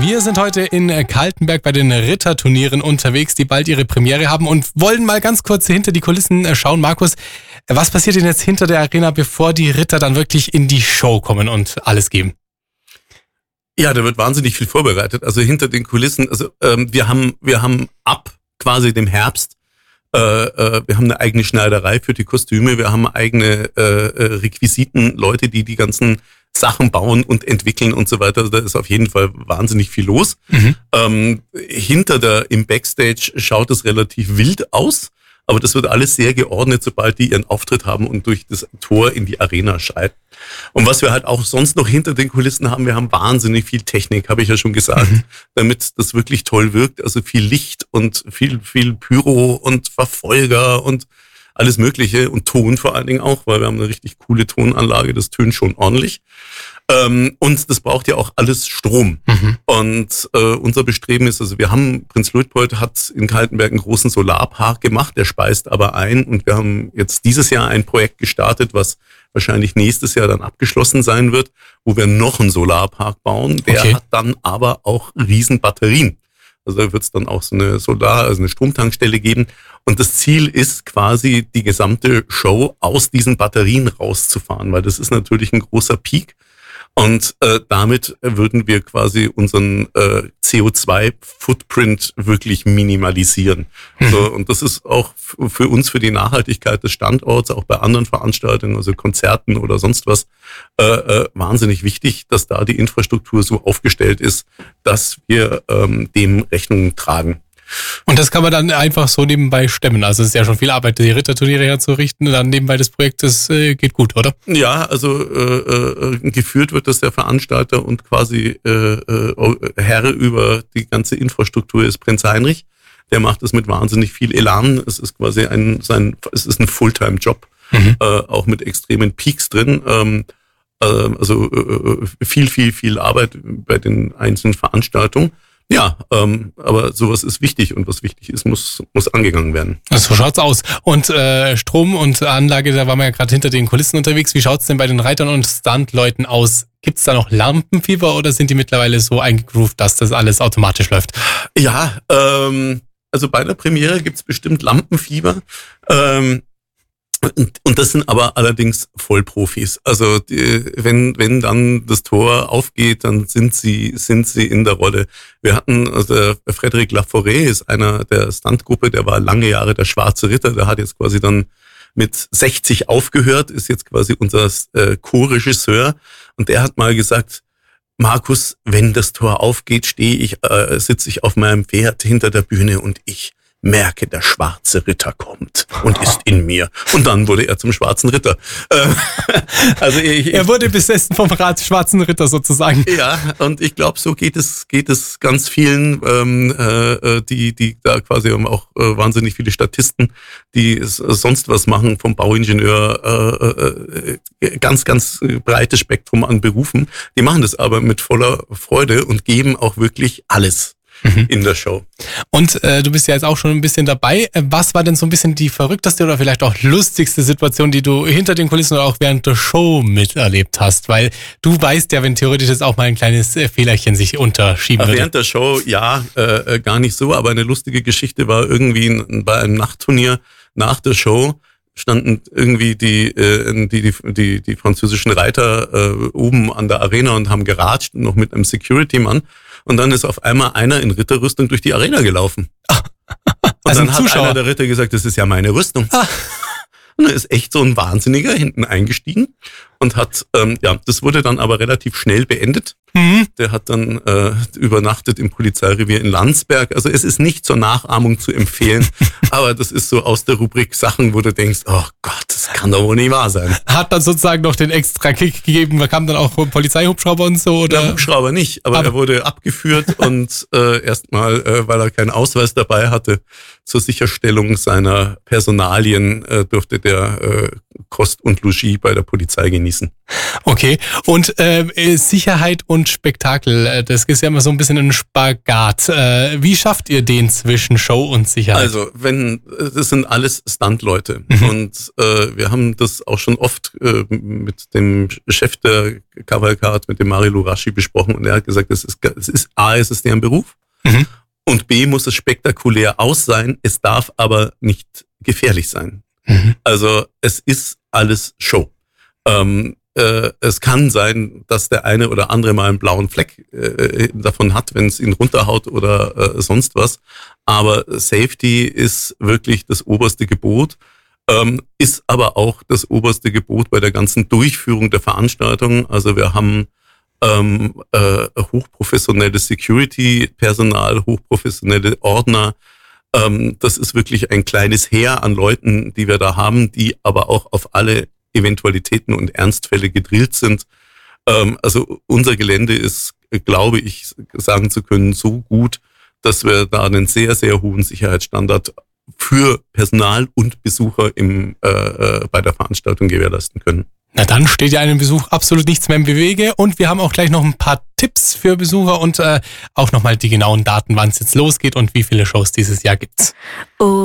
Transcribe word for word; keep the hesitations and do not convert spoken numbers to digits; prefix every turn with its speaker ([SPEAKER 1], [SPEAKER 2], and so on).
[SPEAKER 1] Wir sind heute in Kaltenberg bei den Ritterturnieren unterwegs, die bald ihre Premiere haben und wollen mal ganz kurz hinter die Kulissen schauen. Markus, was passiert denn jetzt hinter der Arena, bevor die Ritter dann wirklich in die Show kommen und alles geben?
[SPEAKER 2] Ja, da wird wahnsinnig viel vorbereitet. Also hinter den Kulissen, also ähm, wir haben wir haben ab quasi dem Herbst, äh, äh, wir haben eine eigene Schneiderei für die Kostüme, wir haben eigene äh, Requisiten, Leute, die die ganzen Sachen bauen und entwickeln und so weiter. Also da ist auf jeden Fall wahnsinnig viel los. Mhm. Ähm, hinter der, im Backstage schaut es relativ wild aus, aber das wird alles sehr geordnet, sobald die ihren Auftritt haben und durch das Tor in die Arena schreiten. Und was wir halt auch sonst noch hinter den Kulissen haben, wir haben wahnsinnig viel Technik, habe ich ja schon gesagt, mhm. damit das wirklich toll wirkt. Also viel Licht und viel, viel Pyro und Verfolger und alles Mögliche und Ton vor allen Dingen auch, weil wir haben eine richtig coole Tonanlage, das tönt schon ordentlich. Ähm, und das braucht ja auch alles Strom. Mhm. Und äh, unser Bestreben ist, also wir haben, Prinz Luitpold hat in Kaltenberg einen großen Solarpark gemacht, der speist aber ein und wir haben jetzt dieses Jahr ein Projekt gestartet, was wahrscheinlich nächstes Jahr dann abgeschlossen sein wird, wo wir noch einen Solarpark bauen, der okay. hat dann aber auch riesen Batterien. Also da wird es dann auch so eine Solar-, also eine Stromtankstelle geben. Und das Ziel ist quasi, die gesamte Show aus diesen Batterien rauszufahren, weil das ist natürlich ein großer Peak. Und äh, damit würden wir quasi unseren äh, C O zwei Footprint wirklich minimalisieren. Mhm. So, und das ist auch f- für uns, für die Nachhaltigkeit des Standorts, auch bei anderen Veranstaltungen, also Konzerten oder sonst was, äh, äh, wahnsinnig wichtig, dass da die Infrastruktur so aufgestellt ist, dass wir ähm, dem Rechnung tragen.
[SPEAKER 1] Und das kann man dann einfach so nebenbei stemmen. Also es ist ja schon viel Arbeit, die Ritterturniere herzurichten und dann nebenbei des Projektes äh, geht gut, oder?
[SPEAKER 2] Ja, also äh, äh, geführt wird das der Veranstalter und quasi äh, äh, Herr über die ganze Infrastruktur ist Prinz Heinrich. Der macht es mit wahnsinnig viel Elan. Es ist quasi ein sein, es ist ein Fulltime-Job, mhm. äh, auch mit extremen Peaks drin. Ähm, äh, also äh, viel, viel, viel Arbeit bei den einzelnen Veranstaltungen. Ja, ähm, aber sowas ist wichtig und was wichtig ist, muss muss angegangen werden.
[SPEAKER 1] So schaut's aus. Und äh, Strom und Anlage, da waren wir ja gerade hinter den Kulissen unterwegs. Wie schaut's denn bei den Reitern und Stuntleuten aus? Gibt's da noch Lampenfieber oder sind die mittlerweile so eingegroovt, dass das alles automatisch läuft?
[SPEAKER 2] Ja, ähm, also bei der Premiere gibt's bestimmt Lampenfieber. Ähm, Und, und das sind aber allerdings Vollprofis. Also die, wenn wenn dann das Tor aufgeht, dann sind sie sind sie in der Rolle. Wir hatten, also der Frédéric Laforêt ist einer der Stuntgruppe, der war lange Jahre der Schwarze Ritter, der hat jetzt quasi dann mit sechzig aufgehört, ist jetzt quasi unser äh, Co-Regisseur und der hat mal gesagt, Markus, wenn das Tor aufgeht, stehe ich, äh, sitze ich auf meinem Pferd hinter der Bühne und ich merke, der schwarze Ritter kommt und ist in mir. Und dann wurde er zum schwarzen Ritter.
[SPEAKER 1] Also ich, er wurde besessen vom Rat schwarzen Ritter sozusagen.
[SPEAKER 2] Ja, und ich glaube, so geht es geht es ganz vielen, ähm, äh, die die da quasi haben auch äh, wahnsinnig viele Statisten, die sonst was machen, vom Bauingenieur, äh, äh, ganz, ganz breites Spektrum an Berufen. Die machen das aber mit voller Freude und geben auch wirklich alles. Mhm. In der Show.
[SPEAKER 1] Und äh, du bist ja jetzt auch schon ein bisschen dabei. Was war denn so ein bisschen die verrückteste oder vielleicht auch lustigste Situation, die du hinter den Kulissen oder auch während der Show miterlebt hast? Weil du weißt ja, wenn theoretisch jetzt auch mal ein kleines Fehlerchen sich unterschieben würde.
[SPEAKER 2] Während der Show, ja, äh, gar nicht so, aber eine lustige Geschichte war irgendwie bei einem Nachtturnier nach der Show standen irgendwie die äh, die, die die die französischen Reiter äh, oben an der Arena und haben geratscht, noch mit einem Security-Mann. Und dann ist auf einmal einer in Ritterrüstung durch die Arena gelaufen. Und also dann hat Zuschauer. Einer der Ritter gesagt, das ist ja meine Rüstung. Ah. Und da ist echt so ein Wahnsinniger hinten eingestiegen und hat, ähm, ja, das wurde dann aber relativ schnell beendet. Mhm. Der hat dann äh, übernachtet im Polizeirevier in Landsberg. Also es ist nicht zur Nachahmung zu empfehlen, aber das ist so aus der Rubrik Sachen, wo du denkst, oh Gott, das kann doch wohl nicht wahr sein.
[SPEAKER 1] Hat dann sozusagen noch den extra Kick gegeben, da kam dann auch Polizeihubschrauber und so? Oder?
[SPEAKER 2] Der Hubschrauber nicht, aber, aber er wurde abgeführt und äh, erstmal, äh, weil er keinen Ausweis dabei hatte, zur Sicherstellung seiner Personalien äh, durfte der äh, Kost und Logis bei der Polizei genießen.
[SPEAKER 1] Okay, und äh, Sicherheit und Spektakel, das ist ja immer so ein bisschen ein Spagat. Äh, wie schafft ihr den zwischen Show und Sicherheit?
[SPEAKER 2] Also, wenn, das sind alles Stuntleute.
[SPEAKER 1] Mhm.
[SPEAKER 2] Und äh, wir haben das auch schon oft äh, mit dem Chef der Cavalcade, mit dem Mario Lurashi besprochen. Und er hat gesagt, es ist, es ist A, es ist deren Beruf. Mhm. Und B, muss es spektakulär aus sein. Es darf aber nicht gefährlich sein. Mhm. Also, es ist alles Show. Ähm, äh, es kann sein, dass der eine oder andere mal einen blauen Fleck äh, davon hat, wenn es ihn runterhaut oder äh, sonst was. Aber Safety ist wirklich das oberste Gebot, ähm, ist aber auch das oberste Gebot bei der ganzen Durchführung der Veranstaltung. Also wir haben ähm, äh, hochprofessionelles Security-Personal, hochprofessionelle Ordner. Ähm, das ist wirklich ein kleines Heer an Leuten, die wir da haben, die aber auch auf alle Eventualitäten und Ernstfälle gedrillt sind. Ähm, also unser Gelände ist, glaube ich, sagen zu können, so gut, dass wir da einen sehr, sehr hohen Sicherheitsstandard für Personal und Besucher im, äh, äh, bei der Veranstaltung gewährleisten können.
[SPEAKER 1] Na dann steht ja einem Besuch absolut nichts mehr im Wege und wir haben auch gleich noch ein paar Tipps für Besucher und äh, auch nochmal die genauen Daten, wann es jetzt losgeht und wie viele Shows dieses Jahr gibt's. Oh.